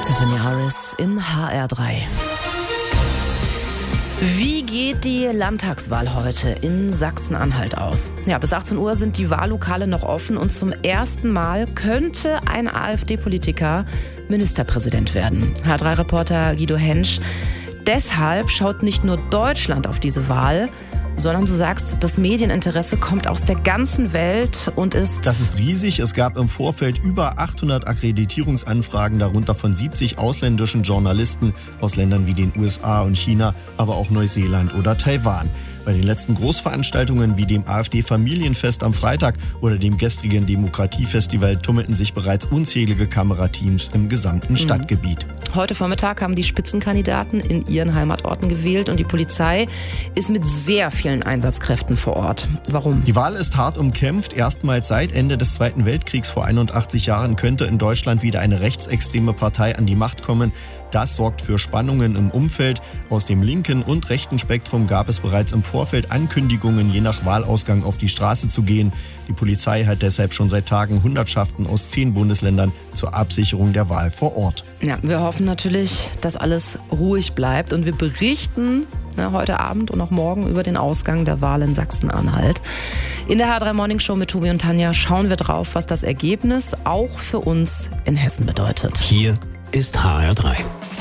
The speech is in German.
Tiffany Harris in HR3. Wie geht die Landtagswahl heute in Sachsen-Anhalt aus? Ja, bis 18 Uhr sind die Wahllokale noch offen und zum ersten Mal könnte ein AfD-Politiker Ministerpräsident werden. HR3-Reporter Guido Hensch. Deshalb schaut nicht nur Deutschland auf diese Wahl, sondern du sagst, das Medieninteresse kommt aus der ganzen Welt und ist... Das ist riesig. Es gab im Vorfeld über 800 Akkreditierungsanfragen, darunter von 70 ausländischen Journalisten aus Ländern wie den USA und China, aber auch Neuseeland oder Taiwan. Bei den letzten Großveranstaltungen wie dem AfD-Familienfest am Freitag oder dem gestrigen Demokratiefestival tummelten sich bereits unzählige Kamerateams im gesamten Stadtgebiet. Heute Vormittag haben die Spitzenkandidaten in ihren Heimatorten gewählt und die Polizei ist mit sehr vielen Einsatzkräften vor Ort. Warum? Die Wahl ist hart umkämpft. Erstmals seit Ende des Zweiten Weltkriegs vor 81 Jahren könnte in Deutschland wieder eine rechtsextreme Partei an die Macht kommen. Das sorgt für Spannungen im Umfeld. Aus dem linken und rechten Spektrum gab es bereits im Vorfeld Ankündigungen, je nach Wahlausgang auf die Straße zu gehen. Die Polizei hat deshalb schon seit Tagen Hundertschaften aus 10 Bundesländern zur Absicherung der Wahl vor Ort. Ja, wir hoffen natürlich, dass alles ruhig bleibt und wir berichten heute Abend und auch morgen über den Ausgang der Wahl in Sachsen-Anhalt. In der HR3 Morning Show mit Tobi und Tanja schauen wir drauf, was das Ergebnis auch für uns in Hessen bedeutet. Hier ist HR3.